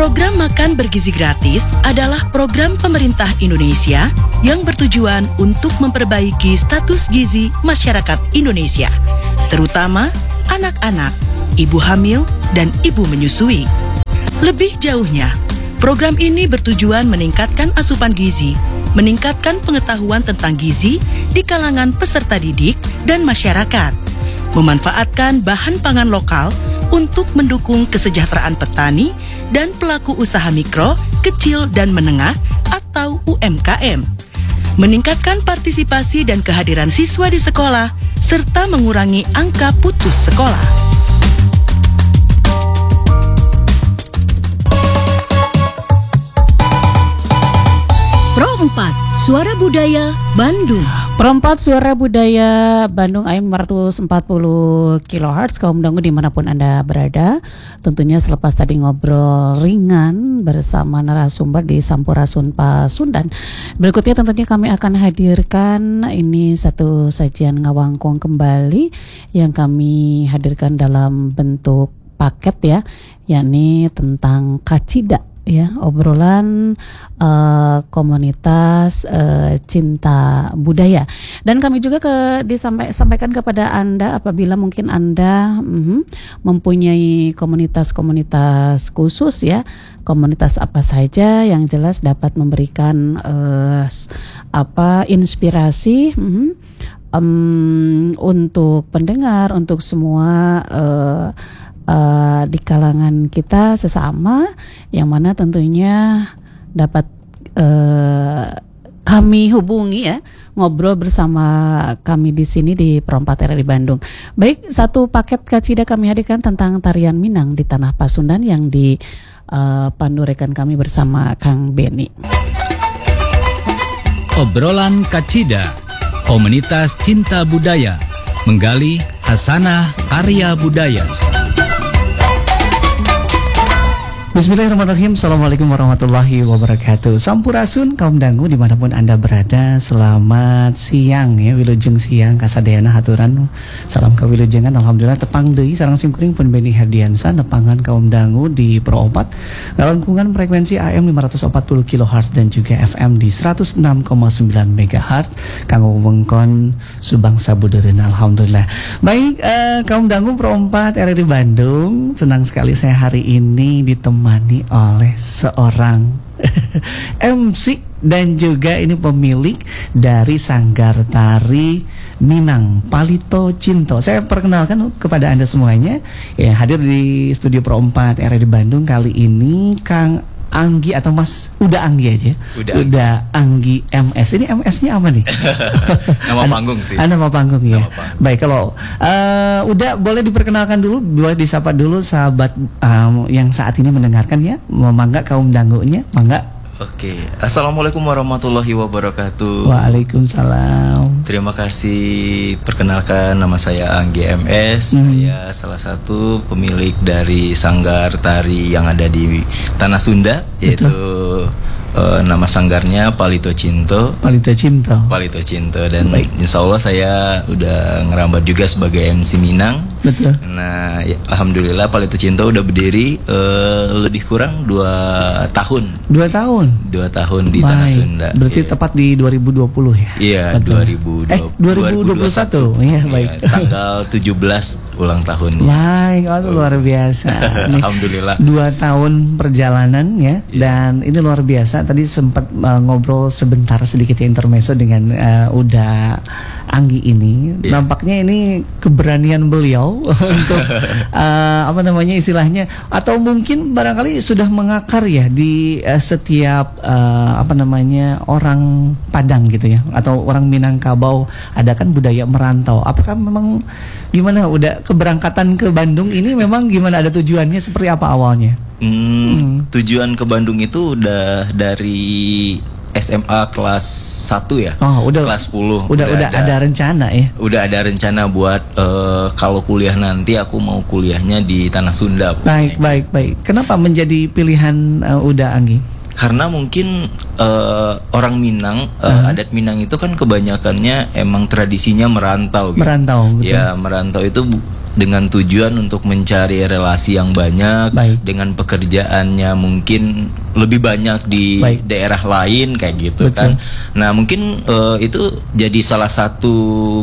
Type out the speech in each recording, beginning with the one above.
Program Makan Bergizi Gratis adalah program pemerintah Indonesia yang bertujuan untuk memperbaiki status gizi masyarakat Indonesia, terutama anak-anak, ibu hamil, dan ibu menyusui. Lebih jauhnya, program ini bertujuan meningkatkan asupan gizi, meningkatkan pengetahuan tentang gizi di kalangan peserta didik dan masyarakat, memanfaatkan bahan pangan lokal untuk mendukung kesejahteraan petani dan pelaku usaha mikro, kecil, dan menengah atau UMKM, meningkatkan partisipasi dan kehadiran siswa di sekolah, serta mengurangi angka putus sekolah. Pro 4, Suara Budaya Bandung. Pro 4, Suara Budaya Bandung AM 440 kHz. Kaum dangu dimanapun Anda berada. Tentunya selepas tadi ngobrol ringan bersama narasumber di Sampurasun Pasundan, berikutnya tentunya kami akan hadirkan ini satu sajian ngawangkong kembali yang kami hadirkan dalam bentuk paket ya, yakni tentang kacida. Ya, obrolan komunitas cinta budaya. Dan kami juga disampaikan kepada Anda apabila mungkin Anda mempunyai komunitas-komunitas khusus ya, komunitas apa saja yang jelas dapat memberikan inspirasi untuk pendengar, untuk semua di kalangan kita sesama, yang mana tentunya dapat kami hubungi ya, ngobrol bersama kami di sini di Pro 4 RRI Bandung. Baik, satu paket kacida kami hadirkan tentang tarian Minang di Tanah Pasundan yang dipandu rekan kami bersama Kang Beni. Obrolan kacida, komunitas cinta budaya, menggali hasanah karya budaya. Bismillahirrahmanirrahim. Assalamualaikum warahmatullahi wabarakatuh. Sampurasun kaum dangu dimanapun Anda berada. Selamat siang ya, wilujeng siang kasadayana haturan. Salam kawilujengan. Alhamdulillah tepang deui sareng simkuring pun Beni Herdiansa nepangan kaum dangu di Pro 4 ngalangkungan frekuensi AM 540 kHz dan juga FM di 106,9 MHz. Kanggo wewengkon Subangsa Budeureun. Alhamdulillah. Baik, kaum dangu Pro 4 RRI Bandung, senang sekali saya hari ini ditemani oleh seorang MC dan juga ini pemilik dari Sanggar Tari Minang, Palito Cinto. Saya perkenalkan kepada Anda semuanya ya, hadir di studio Pro 4 RRI Bandung kali ini Kang Anggi atau Mas Uda Anggi aja. Uda Anggi MS. Ini MS-nya apa nih? Nama panggung sih. Nama panggung ya. Nama panggung. Baik, kalau Uda boleh diperkenalkan dulu, boleh disapa dulu sahabat yang saat ini mendengarkan ya. Mangga kaum dangunya, mangga. Oke. Assalamualaikum warahmatullahi wabarakatuh. Waalaikumsalam. Terima kasih. Perkenalkan, nama saya Anggi MS. Saya salah satu pemilik dari Sanggar Tari yang ada di Tanah Sunda, yaitu nama sanggarnya Palito Cinto. Palito Cinto. Palito Cinto. Dan insya Allah saya udah ngerambat juga sebagai MC Minang. Betul. Nah, ya, alhamdulillah Palito Cinto udah berdiri lebih kurang 2 tahun. 2 tahun. 2 tahun di Tanah Sunda. Berarti tepat di 2020 ya? Iya, 2021. Iya, baik. Tanggal 17 ulang tahun. Baik, luar biasa. Alhamdulillah. 2 tahun perjalanan ya, dan ini luar biasa. Tadi sempat ngobrol sebentar sedikit ya, intermezzo dengan Uda Anggi ini. Nampaknya ini keberanian beliau untuk istilahnya, atau mungkin barangkali sudah mengakar ya di setiap orang Padang gitu ya, atau orang Minangkabau, ada kan budaya merantau. Apakah memang gimana udah keberangkatan ke Bandung ini memang gimana, ada tujuannya seperti apa awalnya? Tujuan ke Bandung itu udah dari SMA kelas 1 ya. Oh, udah kelas 10. Udah ada rencana ya. Udah ada rencana buat kalau kuliah nanti aku mau kuliahnya di Tanah Sunda. Baik. Kenapa menjadi pilihan Uda Anggi? Karena mungkin orang Minang, adat Minang itu kan kebanyakannya emang tradisinya merantau gitu. Merantau, betul. Ya, merantau itu dengan tujuan untuk mencari relasi yang banyak. Baik. Dengan pekerjaannya mungkin lebih banyak di Baik. daerah lain kayak gitu. Betul. Kan. Nah mungkin itu jadi salah satu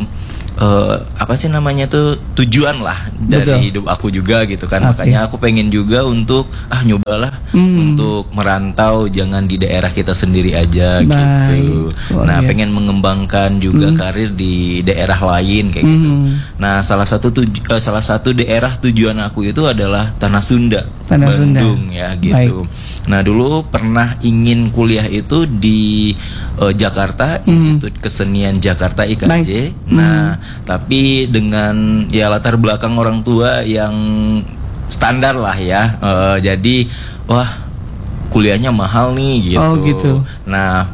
apa sih namanya tuh tujuan lah dari Betul. hidup aku juga gitu kan. Oke. Makanya aku pengen juga untuk nyobalah untuk merantau, jangan di daerah kita sendiri aja Baik. gitu. Luar Nah biasa. pengen mengembangkan juga karir di daerah lain kayak gitu. Nah salah satu daerah tujuan aku itu adalah Tanah Sunda, Tanah Sunda. Bandung ya gitu. Nah dulu pernah ingin kuliah itu di Jakarta, Institut Kesenian Jakarta IKJ. Baik. Nah tapi dengan ya latar belakang orang tua yang standar lah ya, jadi wah kuliahnya mahal nih gitu. Oh, gitu. Nah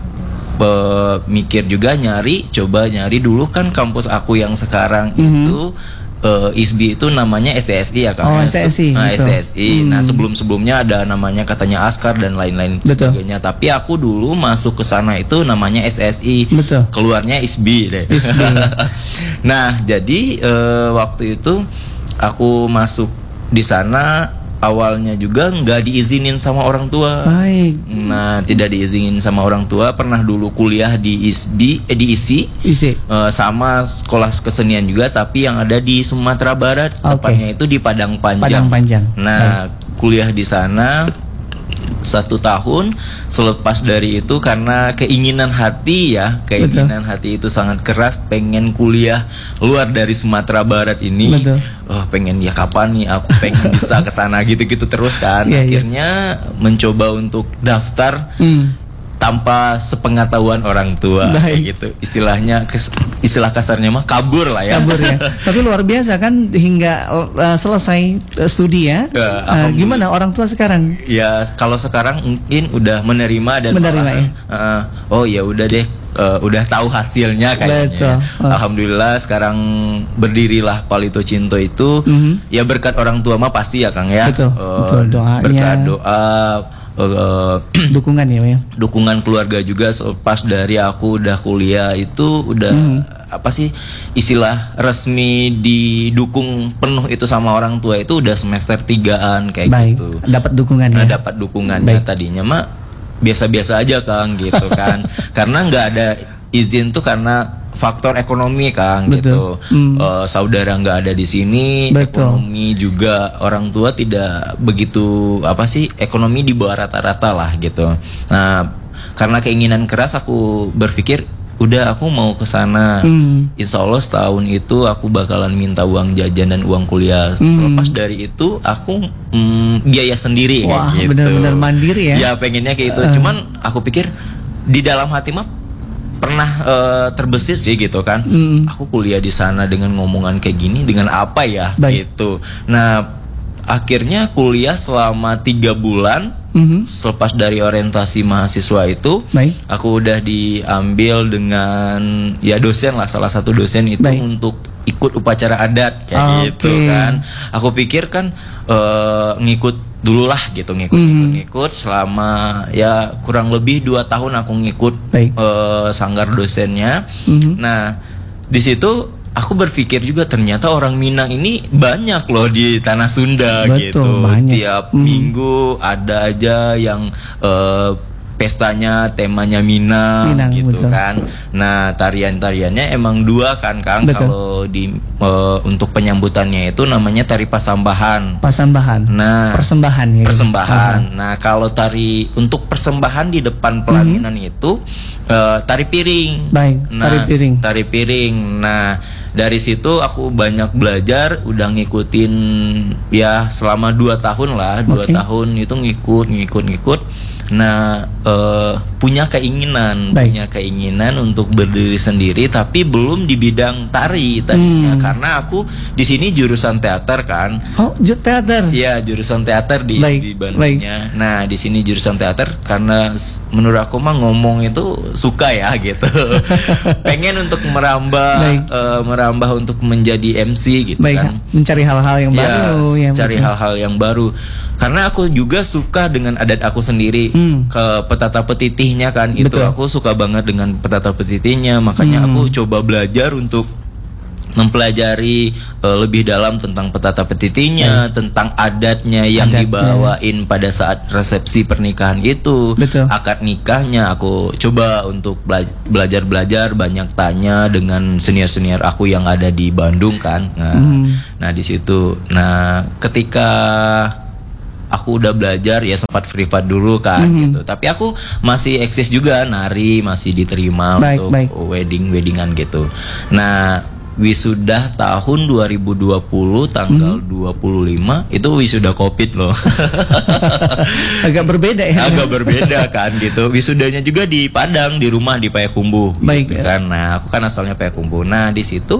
mikir juga coba nyari dulu kan kampus aku yang sekarang itu ISBI itu namanya STSI ya kan. Oh, STSI, Nah, betul. STSI. Nah, sebelumnya ada namanya katanya Askar dan lain-lain Betul. sebagainya. Tapi aku dulu masuk ke sana itu namanya SSI. Betul. Keluarnya ISBI deh. ISBI. Nah, jadi waktu itu aku masuk di sana awalnya juga nggak diizinin sama orang tua. Baik. Nah, tidak diizinin sama orang tua. Pernah dulu kuliah di di ISI. Isi. Sama sekolah kesenian juga, tapi yang ada di Sumatera Barat. Oke. Tepatnya itu di Padang Panjang. Padang Panjang. Nah, kuliah di sana 1 tahun. Selepas dari itu karena keinginan hati itu sangat keras, pengen kuliah luar dari Sumatera Barat ini. Betul. Pengen ya kapan nih aku pengen bisa ke sana gitu-gitu terus kan. Iya, iya. Akhirnya mencoba untuk daftar tanpa sepengetahuan orang tua kayak Baik. gitu. Istilah kasarnya mah kabur lah ya. Kabur ya. Tapi luar biasa kan hingga selesai studi ya. Ya, alhamdulillah. Gimana orang tua sekarang? Ya kalau sekarang mungkin udah menerima dan Menerima, malahan, oh ya udah deh, udah tahu hasilnya kayaknya. Betul. Alhamdulillah sekarang berdirilah Palito Cinto itu. Ya berkat orang tua mah pasti ya Kang ya. Betul, betul, doanya. Berkat doa, Dukungan ya, ya. dukungan keluarga juga. Selepas dari aku udah kuliah itu udah apa sih istilah resmi didukung penuh itu sama orang tua itu udah semester 3-an kayak Baik. gitu. Dapat dukungan Nah, ya. dapat dukungannya. Baik. Tadinya mah biasa-biasa aja Kang gitu kan. Karena nggak ada izin tuh karena faktor ekonomi Kang Betul. gitu. Saudara nggak ada di sini, Betul. ekonomi juga orang tua tidak begitu ekonomi di bawah rata-rata lah gitu. Nah, karena keinginan keras aku berpikir udah aku mau ke sana. Insya Allah setahun itu aku bakalan minta uang jajan dan uang kuliah. Selepas dari itu aku biaya sendiri Wah, kayak gitu. benar-benar mandiri ya. Ya pengennya kayak gitu. Cuman aku pikir di dalam hati mah pernah terbesit sih gitu kan. Aku kuliah di sana dengan ngomongan kayak gini dengan apa ya Baik. gitu. Nah akhirnya kuliah selama 3 bulan. Selepas dari orientasi mahasiswa itu, Baik. aku udah diambil dengan ya dosen lah, salah satu dosen itu Baik. untuk ikut upacara adat kayak gitu Oke. kan. Aku pikir kan ngikut dulu lah gitu, ngikut selama ya kurang lebih 2 tahun aku ngikut Baik. sanggar dosennya. Nah di situ aku berpikir juga ternyata orang Minang ini banyak loh di Tanah Sunda. Betul, gitu. banyak. Tiap minggu ada aja yang pestanya temanya Minang gitu betul. kan. Nah tarian-tariannya emang 2 kan Kang. Betul. Kalau di untuk penyambutannya itu namanya tari pasambahan. Pasambahan. Nah, Persembahan ya. persembahan. Nah, kalau tari untuk persembahan di depan pelaminan itu tari piring. Baik, tari piring. Tari piring. Nah, dari situ aku banyak belajar, udah ngikutin ya selama 2 tahun lah, 2 Oke. tahun itu ngikut. Nah, punya keinginan untuk berdiri sendiri, tapi belum di bidang tari tadinya, karena aku di sini jurusan teater kan. Oh, teater. Iya, jurusan teater di Baik, di Bandungnya. Nah, di sini jurusan teater karena menurut aku mah ngomong itu suka ya gitu. Pengen untuk Baik. merambah untuk menjadi MC gitu Baik, kan. mencari hal-hal yang baru Ya, yang cari betul. hal-hal yang baru. Karena aku juga suka dengan adat aku sendiri. Ke petata petitihnya kan itu Betul. aku suka banget dengan petata petitihnya. Makanya aku coba belajar untuk mempelajari lebih dalam tentang petata petitinya, tentang adatnya yang dibawain pada saat resepsi pernikahan itu. Betul. Akad nikahnya aku coba untuk belajar banyak tanya dengan senior aku yang ada di Bandung kan. Nah di situ, nah ketika aku udah belajar ya sempat privat dulu kan gitu. Tapi aku masih eksis juga nari, masih diterima untuk weddingan gitu. Nah, wisuda tahun 2020 tanggal 25 itu wisuda Covid loh. Agak berbeda ya. Agak berbeda kan gitu. Wisudanya juga di Padang, di rumah di Payakumbuh gitu kan. Nah, aku kan asalnya Payakumbuh. Nah, di situ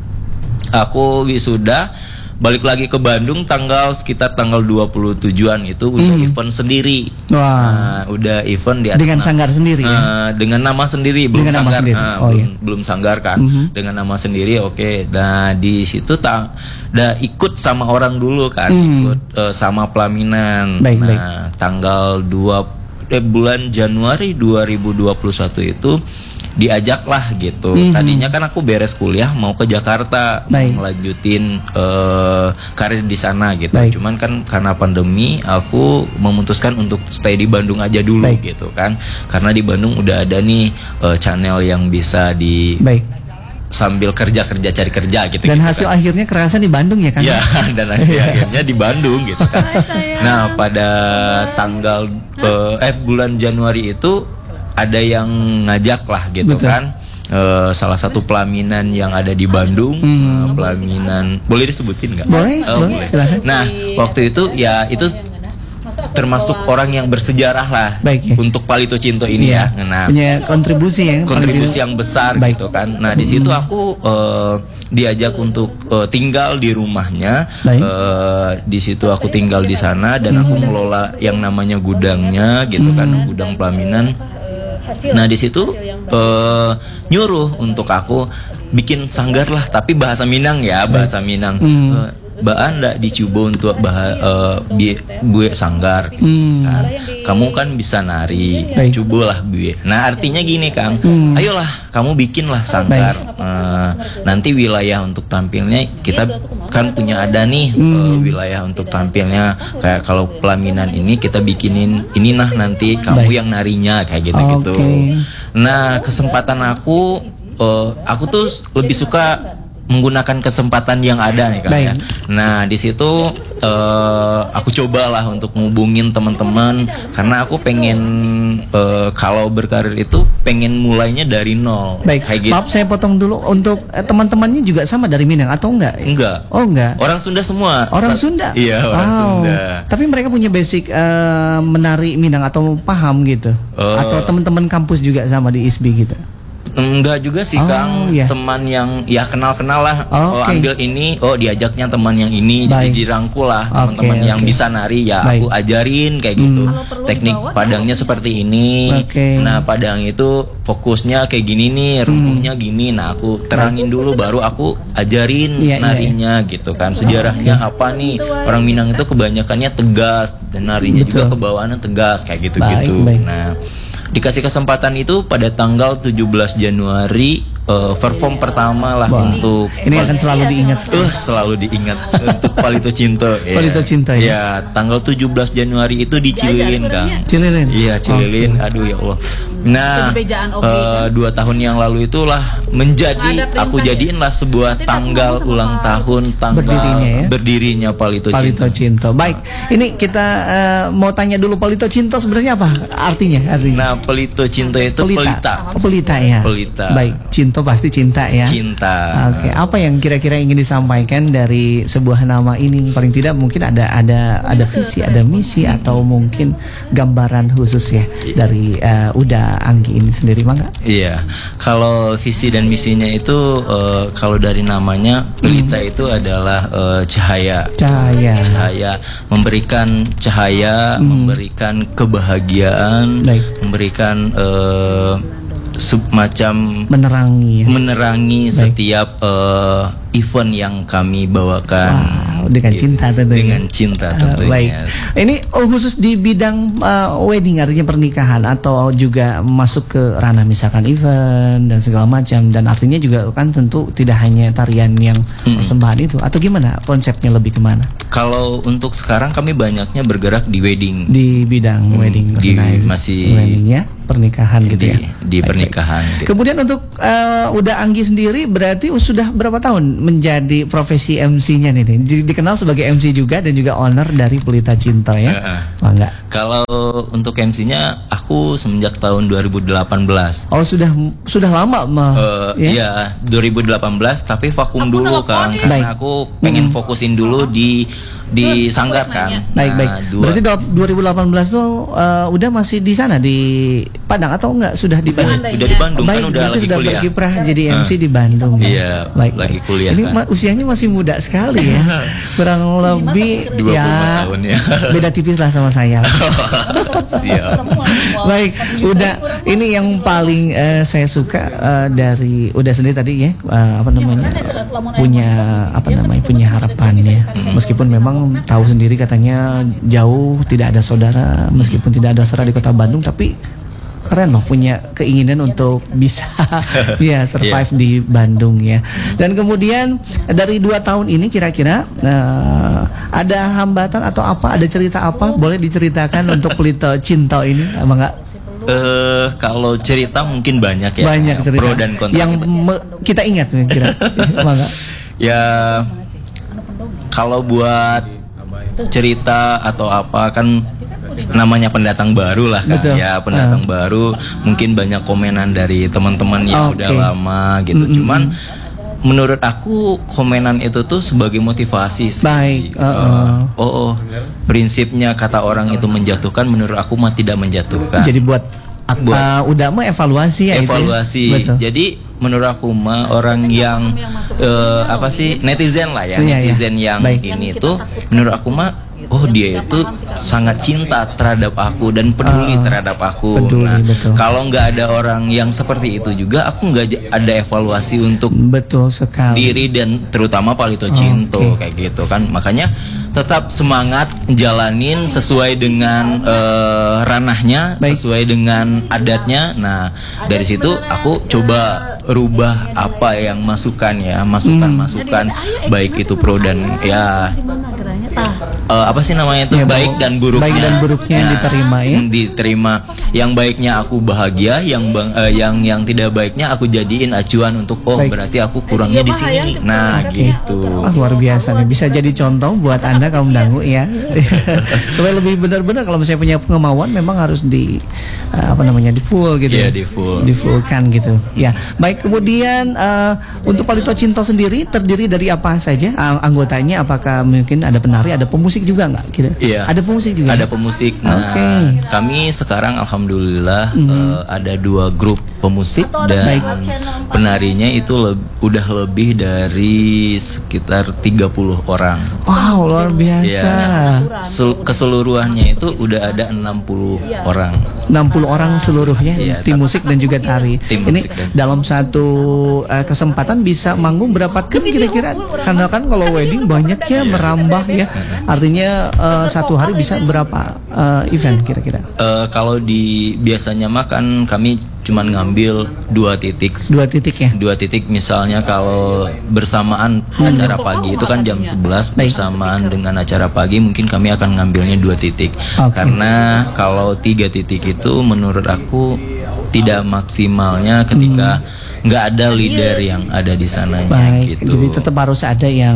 aku wisuda, balik lagi ke Bandung sekitar tanggal 27-an itu udah event sendiri. Nah, udah event di atas dengan sanggar sendiri ya? Dengan nama sendiri, belum dengan sanggar. Belum Sanggar kan. Dengan nama sendiri, oke. Nah, di situ udah ikut sama orang dulu kan, ikut sama pelaminan. Tanggal bulan Januari 2021 itu diajak lah gitu. Tadinya kan aku beres kuliah mau ke Jakarta, mau melanjutin karir di sana gitu. Cuman kan karena pandemi aku memutuskan untuk stay di Bandung aja dulu gitu kan. Karena di Bandung udah ada nih channel yang bisa di sambil kerja cari kerja gitu. Dan hasil akhirnya kerasa di Bandung ya kan? Ya, dan hasil akhirnya di Bandung gitu kan. Nah, pada tanggal bulan Januari itu ada yang ngajak lah gitu. Betul. Kan salah satu pelaminan yang ada di Bandung, pelaminan boleh disebutin nggak? Boleh, boleh. Nah, waktu itu ya itu termasuk orang yang bersejarah lah untuk Palito Cinto ini ya. Nah, punya kontribusi yang besar gitu kan. Nah, di situ aku diajak untuk tinggal di rumahnya. Di situ aku tinggal di sana dan aku mengelola yang namanya gudangnya gitu kan, gudang pelaminan. Nah, di situ nyuruh untuk aku bikin sanggar lah, tapi bahasa Minang ya, bahasa Minang. Baan ndak dicoba untuk buat sanggar gitu kan. Kamu kan bisa nari, cobalah buat. Nah, artinya gini Kang, ayolah kamu bikinlah sanggar. Nanti wilayah untuk tampilnya kita kan punya ada nih wilayah untuk tampilnya. Kayak kalau pelaminan ini kita bikinin ini nanti kamu yang narinya kayak gitu-gitu. Nah, kesempatan aku tuh lebih suka menggunakan kesempatan yang ada nih Kang ya. Nah, di situ aku cobalah untuk ngubungin teman-teman karena aku pengen kalau berkarir itu pengen mulainya dari nol. Kayak gitu. Maaf saya potong dulu, untuk teman-temannya juga sama dari Minang atau enggak? Enggak. Oh, enggak. Orang Sunda semua. Orang Sunda? Iya, orang Sunda. Tapi mereka punya basic menari Minang atau paham gitu? Atau teman-teman kampus juga sama di ISB gitu? Enggak juga sih Kang, teman yang ya kenal-kenal lah. Ambil ini, diajaknya teman yang ini, jadi dirangkul lah teman-teman yang bisa nari ya. Aku ajarin kayak gitu. Teknik padangnya seperti ini. Nah, padang itu fokusnya kayak gini nih, rumpuhnya gini. Nah, aku terangin dulu baru aku ajarin narinya gitu kan. Sejarahnya apa nih? Orang Minang itu kebanyakannya tegas dan narinya juga kebawaannya tegas kayak gitu-gitu. Nah, dikasih kesempatan itu pada tanggal 17 Januari perform pertama lah untuk ini akan selalu diingat. Selalu diingat untuk Palito Cinto. Palito Cinto ya. Ya, tanggal 17 Januari itu di Cililin Kang. Cililin. Iya, Cililin. Aduh ya Allah. Nah, 2 tahun yang lalu itulah aku jadiin lah sebuah tanggal ulang tahun berdirinya Palito Cinto. Baik, ini kita mau tanya dulu Palito Cinto sebenarnya apa artinya? Nah, Palito Cinto itu pelita. Pelita ya. Pelita. Baik, Cinto pasti cinta ya. Cinta. Oke, apa yang kira-kira ingin disampaikan dari sebuah nama ini? Paling tidak mungkin ada visi, ada misi atau mungkin gambaran khusus ya dari Uda Anggi ini sendiri, Bang? Iya. Kalau visi dan misinya itu kalau dari namanya pelita itu adalah cahaya. Cahaya, memberikan cahaya, memberikan kebahagiaan, memberikan semacam menerangi setiap event yang kami bawakan. dengan cinta tentunya. Dengan cinta tentunya. Baik. Ini khusus di bidang wedding, artinya pernikahan, atau juga masuk ke ranah misalkan event dan segala macam, dan artinya juga kan tentu tidak hanya tarian yang persembahan itu, atau gimana konsepnya, lebih kemana? Kalau untuk sekarang kami banyaknya bergerak di wedding. Di bidang wedding, di organizing, masih wedding ya, pernikahan gitu ya. Di Baik, pernikahan. baik. Gitu. Kemudian untuk udah Anggi sendiri berarti sudah berapa tahun menjadi profesi MC-nya nih? Jadi dikenal sebagai MC juga dan juga owner dari Pelita Cinta ya. Enggak. Kalau untuk MC-nya aku semenjak tahun 2018. Oh, sudah lama mah. Iya, 2018 tapi vakum dulu kan karena aku pengen fokusin dulu di Sanggar kan. Baik, baik. Berarti 2018 tuh udah masih di sana di Padang atau enggak, sudah di Bandung? Udah di Bandung. Baik, kan udah berarti lagi sudah kuliah. berkiprah jadi MC di Bandung. Iya, baik, lagi baik. kuliah. Ini Kan. usianya masih muda sekali ya. Kurang lebih 20 tahun ya. Beda tipis lah sama saya. Siap. Baik, udah ini yang paling saya suka dari udah sendiri tadi ya, punya harapan ya. Meskipun memang tahu sendiri katanya jauh, tidak ada saudara, meskipun tidak ada saudara di kota Bandung, tapi keren loh punya keinginan untuk bisa ya survive di Bandung ya. Dan kemudian dari 2 tahun ini kira-kira ada hambatan atau apa, ada cerita apa boleh diceritakan untuk Pelita Cinta ini, apa enggak? Kalau cerita mungkin banyak ya. Banyak cerita pro dan kontra yang kita ingat kira-kira. Ya, kalau buat cerita atau apa kan namanya pendatang baru lah kan. Betul. Ya pendatang baru mungkin banyak komenan dari teman-teman yang udah lama gitu. Cuman menurut aku komenan itu tuh sebagai motivasi sih. Baik. Prinsipnya kata orang itu menjatuhkan, menurut aku mah tidak menjatuhkan. Jadi buat udah mah evaluasi ya. Evaluasi. Itu ya? Jadi menurut aku mah orang yang netizen lah ya, netizen yang Baik. ini tuh menurut aku mah dia itu sangat cinta terhadap aku dan peduli terhadap aku. Peduli, betul. Kalau nggak ada orang yang seperti itu juga, aku nggak ada evaluasi untuk betul sekali diri dan terutama Pelita Cinta kayak gitu kan. Makanya tetap semangat jalanin sesuai dengan ranahnya, sesuai dengan adatnya. Nah dari situ aku coba rubah apa yang masukan baik itu pro dan ya apa sih namanya itu, baik dan buruknya. Baik dan buruknya diterima ya. Diterima. Yang baiknya aku bahagia, yang tidak baiknya aku jadiin acuan untuk berarti aku kurangnya di sini. Nah, gitu. Luar biasa nih, bisa jadi contoh buat Anda kaum dangu ya. Supaya lebih benar-benar kalau misalnya punya kemauan memang harus di full gitu. Iya, di fullkan gitu. Ya. Baik, kemudian untuk Pelita Cinta sendiri terdiri dari apa saja anggotanya? Apakah mungkin ada penari, ada pemusik juga nggak? Iya. Ada pemusik juga. Ada pemusik. Nah, kami sekarang alhamdulillah ada 2 grup pemusik dan penarinya itu udah lebih dari sekitar 30 orang. Wow, luar biasa. Ya, keseluruhannya itu udah ada 60 orang. 60 orang seluruhnya, tim musik dan juga tari. Ini dalam satu kesempatan bisa manggung berapa tim kira-kira? Karena kan kalau wedding banyaknya merambah ya. Artinya satu hari bisa berapa event kira-kira? Kalau biasanya makan kami cuman ngambil 2 titik. 2 titik ya? 2 titik, misalnya kalau bersamaan acara pagi itu kan jam 11 bersamaan dengan acara pagi, mungkin kami akan ngambilnya 2 titik. Karena kalau 3 titik itu menurut aku tidak maksimalnya ketika nggak ada leader yang ada di sananya. Gitu. Jadi tetap harus ada yang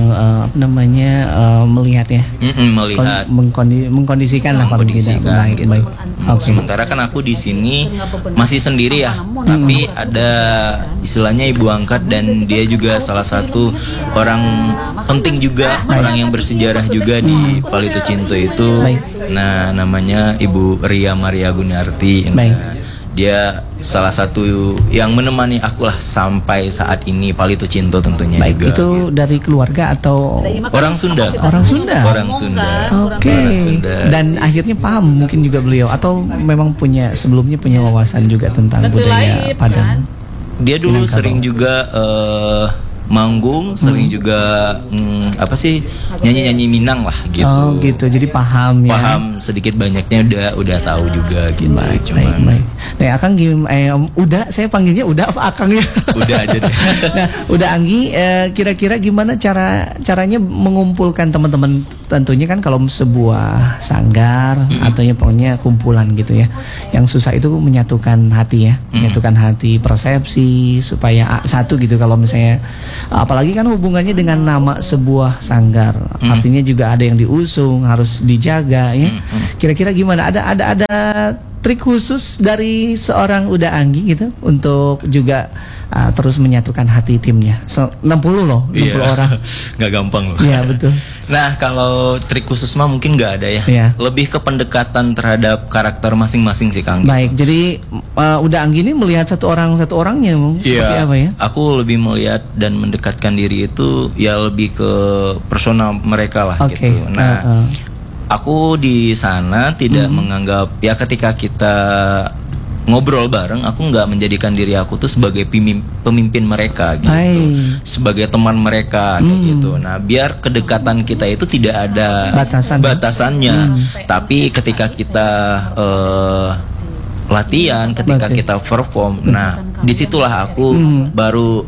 melihat ya. Melihat. Mengkondisikan lah paling tidak. Gitu. Sementara kan aku di sini masih sendiri ya. Tapi ada istilahnya ibu angkat dan dia juga salah satu orang penting juga, orang yang bersejarah juga di Pelita Cinta itu. Nah, namanya Ibu Ria Maria Gunarti. Dia salah satu yang menemani aku lah sampai saat ini, Pelita Cinta tentunya. Baik, juga. Itu dari keluarga atau orang Sunda? Orang Sunda. Orang Sunda. Oke. Dan akhirnya paham mungkin juga beliau atau memang sebelumnya punya wawasan juga tentang budaya Padang. Dia dulu sering juga manggung, sering juga nyanyi-nyanyi Minang lah gitu. Oh gitu, jadi paham ya. Paham sedikit banyaknya udah tahu juga gitu. Baik. Nah, Akang udah saya panggilnya udah apa Akang ya? Udah aja deh. Nah, udah Anggi, kira-kira gimana caranya mengumpulkan teman-teman, tentunya kan kalau sebuah sanggar atau ya pokoknya kumpulan gitu ya. Yang susah itu menyatukan hati ya, menyatukan hati, persepsi supaya satu gitu. Kalau misalnya apalagi kan hubungannya dengan nama sebuah sanggar, artinya juga ada yang diusung, harus dijaga ya. Kira-kira gimana? Ada trik khusus dari seorang Uda Anggi gitu untuk juga terus menyatukan hati timnya. 60 orang. Nggak gampang loh. Iya betul. Nah, kalau trik khusus mah mungkin nggak ada ya. Iya. Lebih ke pendekatan terhadap karakter masing-masing sih Kang. Baik, jadi Uda Anggi ini melihat satu orangnya seperti apa ya? Aku lebih melihat dan mendekatkan diri itu ya lebih ke personal mereka lah gitu. Nah, aku di sana tidak menganggap ya ketika kita ngobrol bareng, aku nggak menjadikan diri aku tuh sebagai pemimpin mereka gitu, sebagai teman mereka kayak gitu. Nah, biar kedekatan kita itu tidak ada batasannya. Tapi ketika kita latihan, ketika kita perform, nah disitulah aku baru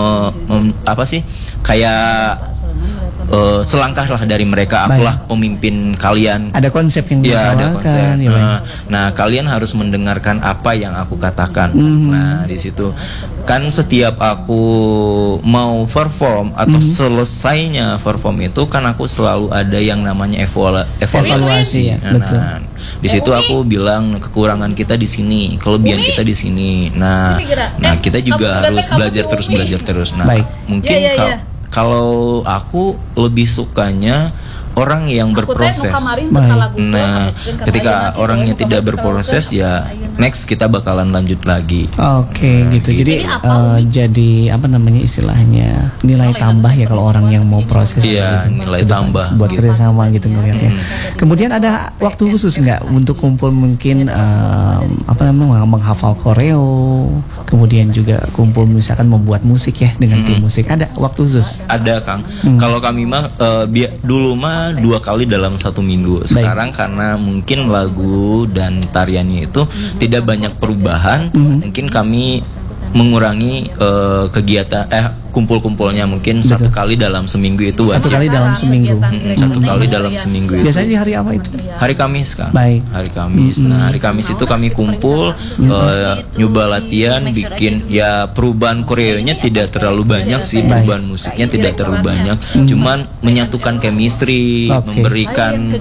kayak selangkah lah dari mereka. Akulah pemimpin kalian. Ada konsep yang ada konsep. Nah, kalian harus mendengarkan apa yang aku katakan. Nah, di situ kan setiap aku mau perform atau selesainya perform itu kan aku selalu ada yang namanya evaluasi. Ya, betul. Nah, di situ aku bilang kekurangan kita di sini, kelebihan kita di sini. Nah, kita juga harus belajar terus. Nah, mungkin kalau aku lebih sukanya orang yang berproses. Nah, ketika orangnya tidak berproses ya next kita bakalan lanjut lagi. Oke, gitu. Jadi jadi apa namanya istilahnya nilai tambah ya kalau orang yang mau proses. Iya, gitu. nilai tambah buat gitu. kerjasama gitu ngelihatnya. Kemudian ada waktu khusus nggak untuk kumpul mungkin menghafal koreo, kemudian juga kumpul misalkan membuat musik ya dengan tim musik. Ada waktu khusus? Ada Kang. Kalau kami mah dulu mah 2 kali dalam 1 minggu. Sekarang karena mungkin lagu dan tariannya itu tidak banyak perubahan, mungkin kami mengurangi kegiatan kumpul-kumpulnya mungkin 1 kali dalam seminggu itu wajib. 1 kali dalam seminggu. 1 kali dalam seminggu itu. Biasanya di hari apa itu? Hari Kamis Kang. Baik. Hari Kamis. Nah, hari Kamis itu kami kumpul, nyoba latihan, bikin ya perubahan koreonya tidak terlalu banyak sih, perubahan musiknya tidak terlalu banyak, cuman menyatukan chemistry, memberikan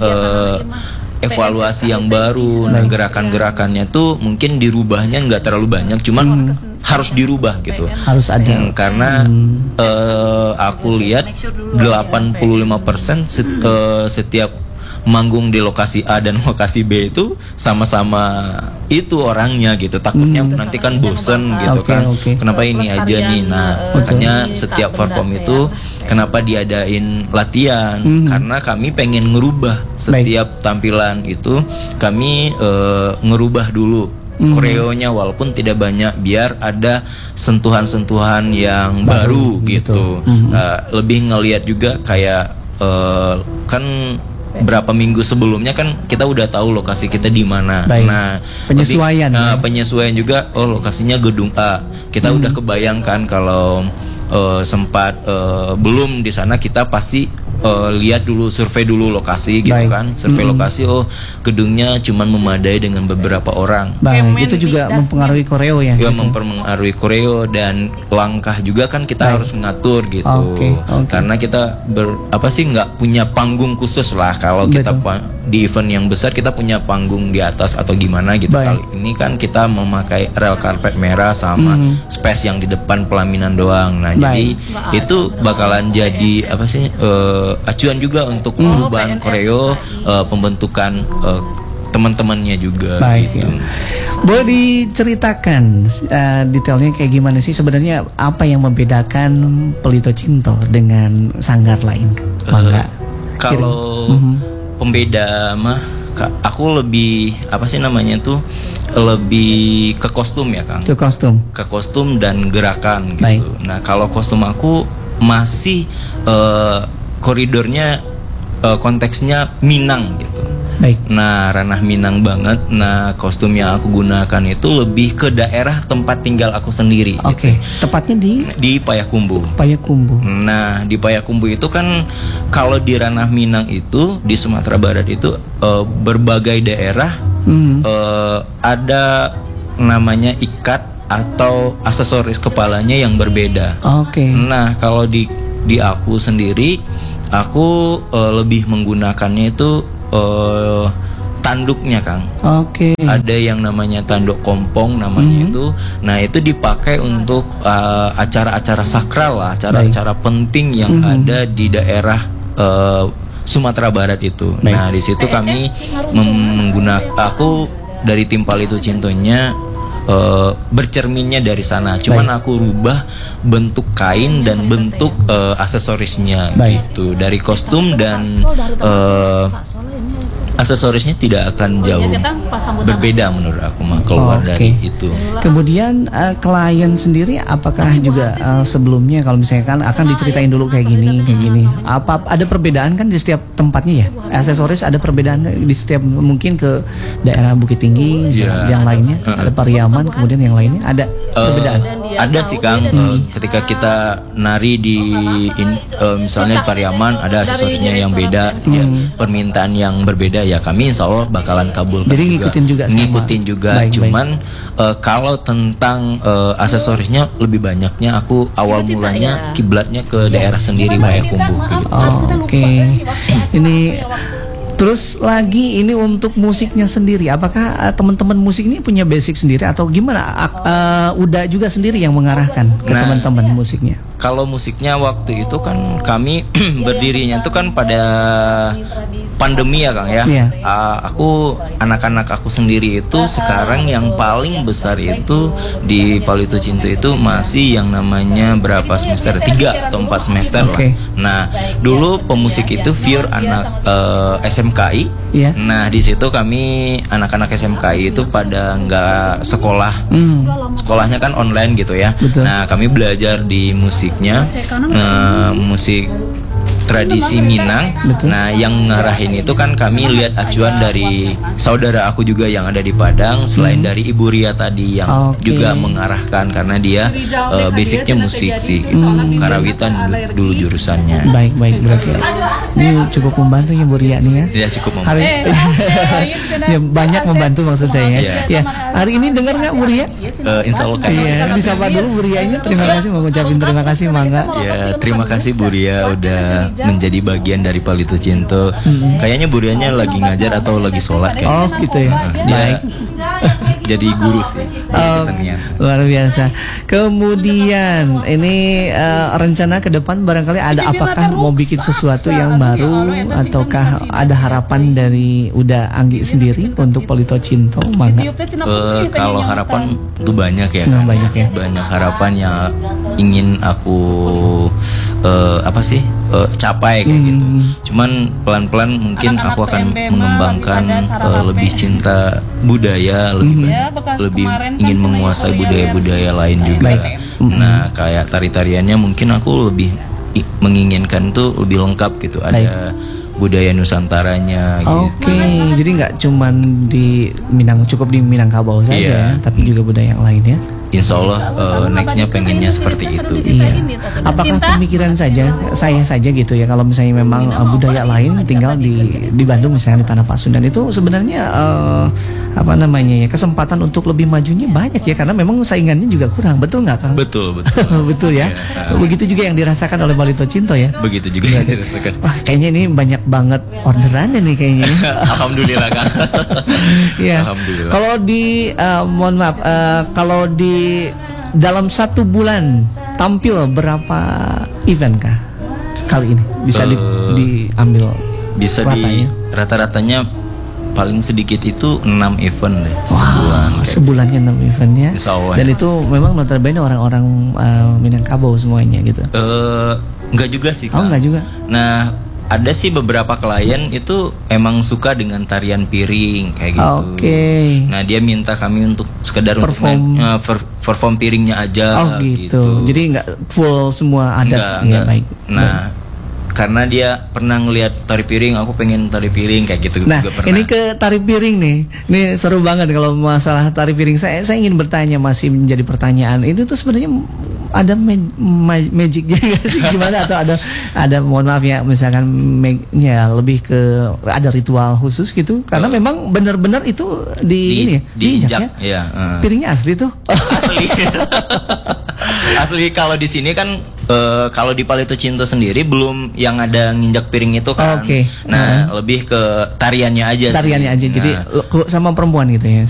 evaluasi yang baru. Nah, gerakan-gerakannya tuh mungkin dirubahnya nggak terlalu banyak, cuman harus dirubah gitu. Harus ada. Karena aku lihat 85% setiap manggung di lokasi A dan lokasi B itu sama-sama itu orangnya gitu. Takutnya nanti kan bosen gitu kan. Kenapa ini aja nih? Nah, makanya setiap perform itu kenapa diadain latihan? Karena kami pengen ngerubah setiap tampilan itu. Kami ngerubah dulu koreonya walaupun tidak banyak, biar ada sentuhan-sentuhan yang baru gitu. Lebih ngelihat juga kayak kan berapa minggu sebelumnya kan kita udah tahu lokasi kita di mana. Nah, penyesuaian. Penyesuaian juga. Oh, lokasinya gedung A. Kita udah kebayangkan kalau sempat belum di sana, kita pasti lihat dulu, survei dulu lokasi gitu kan. Survei lokasi, oh gedungnya cuman memadai dengan beberapa orang. Itu juga mempengaruhi koreo ya. Ya, mempengaruhi koreo dan langkah juga kan kita harus ngatur gitu. Karena kita nggak punya panggung khusus lah. Kalau kita di event yang besar kita punya panggung di atas atau gimana gitu. Kali ini kan kita memakai rel karpet merah sama space yang di depan pelaminan doang. Nah, jadi itu bakalan jadi acuan juga untuk perubahan koreo, pembentukan teman-temannya juga. Gitu. Boleh diceritakan detailnya kayak gimana sih sebenarnya, apa yang membedakan Pelito Cinto dengan sanggar lain? Kalau pembeda mah aku lebih lebih ke kostum ya Kang. Ke kostum dan gerakan gitu. Nah, kalau kostum aku masih koridornya konteksnya Minang gitu. Baik. Nah, ranah Minang banget. Nah, kostum yang aku gunakan itu lebih ke daerah tempat tinggal aku sendiri. Oke. Gitu. Tepatnya Di Payakumbuh. Payakumbuh. Nah, di Payakumbuh itu kan kalau di ranah Minang itu di Sumatera Barat itu berbagai daerah ada namanya ikat atau aksesoris kepalanya yang berbeda. Oke. Nah, kalau di aku sendiri, aku lebih menggunakannya itu tanduknya, Kang. Oke. Ada yang namanya tanduk kompong namanya itu. Nah, itu dipakai untuk acara-acara sakral lah, acara-acara penting yang ada di daerah Sumatera Barat itu. Baik. Nah, di situ kami menggunakan, aku dari tim Palito Cintonya bercerminnya dari sana. Cuman aku rubah bentuk kain dan bentuk aksesorisnya. Baik. Gitu. Dari kostum dan aksesorisnya tidak akan jauh berbeda menurut aku mah keluar dari itu. Kemudian klien sendiri apakah juga sebelumnya kalau misalkan akan diceritain dulu kayak gini, apa ada perbedaan kan di setiap tempatnya ya? Aksesoris ada perbedaan di setiap, mungkin ke daerah Bukit Tinggi, yang lainnya ada Pariaman, kemudian yang lainnya ada perbedaan. Ada sih, Kang. Ketika kita nari di misalnya di Pariaman ada aksesorisnya yang beda, ya, permintaan yang berbeda, ya kami insya Allah bakalan kabulkan. Jadi ngikutin juga baik, cuman kalau tentang aksesorisnya lebih banyaknya aku awal mulanya kiblatnya ke daerah sendiri Payakumbuh gitu. Oke. Ini terus lagi ini untuk musiknya sendiri, apakah teman-teman musik ini punya basic sendiri atau gimana? Uda juga sendiri yang mengarahkan ke teman-teman musiknya? Kalau musiknya waktu itu kan kami berdirinya itu kan pada pandemi ya, Kang ya. Aku anak-anak aku sendiri itu sekarang yang paling besar itu di Palito Cinto itu masih yang namanya berapa semester, 3 atau 4 semester lah. Nah, dulu pemusik itu pure anak SMKI. Nah, di situ kami anak-anak SMKI itu pada nggak sekolah. Sekolahnya kan online gitu ya. Betul. Nah, kami belajar di musiknya, musik tradisi Minang. Betul. Nah, yang ngarahin itu kan kami lihat acuan dari saudara aku juga yang ada di Padang, selain dari Ibu Ria tadi yang juga mengarahkan karena dia basicnya musik sih, gitu. Karawitan dulu jurusannya. Baik berarti ini cukup membantu ya Bu Ria nih ya. Ya, cukup membantu. Ya, banyak membantu maksud saya. Ya, hari ini dengar nggak Bu Ria? Insya Allah kan. Iya, disapa dulu Bu Rianya. Terima kasih, mau ngucapin terima kasih, Mangga. Ya, terima kasih Bu Ria udah menjadi bagian dari Palito Cinto. Kayaknya Bu Rianya lagi ngajar atau lagi sholat kan? Oh gitu ya. Baik. Jadi guru sih. Kesenian. Luar biasa. Kemudian ini rencana ke depan barangkali ada apakah mau bikin sesuatu yang baru ataukah ada harapan dari Uda Anggi sendiri untuk Palito Cinto, Mangga? Kalau harapan tentu banyak ya. Banyak ya. Banyak harapan yang ingin aku capai kayak gitu. Cuman pelan-pelan mungkin aku akan mengembangkan lebih cinta budaya, lebih ingin menguasai budaya-budaya lain juga. Nah, kayak tari-tariannya mungkin aku lebih menginginkan tuh lebih lengkap gitu. Ada budaya Nusantaranya gitu. Jadi nggak cuman di cukup di Minangkabau saja, tapi juga budaya yang lain ya. Insya Allah nextnya pengennya seperti itu. Iya. Apakah pemikiran saya saja gitu ya, kalau misalnya memang budaya lain tinggal di Bandung misalnya di Tanah Pasundan itu sebenarnya kesempatan untuk lebih majunya banyak ya, karena memang saingannya juga kurang, betul nggak, Kang? Betul. Betul ya. Begitu juga yang dirasakan oleh Palito Cinto ya. Begitu juga yang dirasakan. Wah, kayaknya ini banyak banget orderannya nih kayaknya. Alhamdulillah, Kang. Iya. Alhamdulillah. Kalau di mohon maaf, kalau di dalam 1 bulan tampil berapa event kah kali ini bisa diambil? Bisa di rata-ratanya paling sedikit itu 6 event deh. Sebulannya 6 event ya. Dan itu memang notabene orang-orang Minangkabau semuanya gitu. Enggak juga sih, Kang. Enggak juga. Nah, ada sih beberapa klien itu emang suka dengan tarian piring kayak gitu. Oke. Nah dia minta kami untuk sekedar perform piringnya aja. Gitu. Jadi nggak full semua adat. Enggak. Baik. Nah karena dia pernah ngelihat tari piring, aku pengen tari piring kayak gitu Nah, juga pernah. ini ke tari piring nih. Ini seru banget kalau masalah tari piring. Saya ingin bertanya, masih menjadi pertanyaan. Itu tuh sebenarnya ada magicnya nggak sih, gimana, atau ada mohon maaf ya, misalkan ya lebih ke ada ritual khusus gitu, karena memang benar-benar itu diinjak ya. Piringnya asli tuh. Asli. Asli kalau di sini kan kalau di Palito Cinta sendiri belum yang ada nginjak piring itu kan. Oke. Nah, lebih ke tariannya aja. Tariannya sih. aja. Jadi Nah, sama perempuan gitu ya.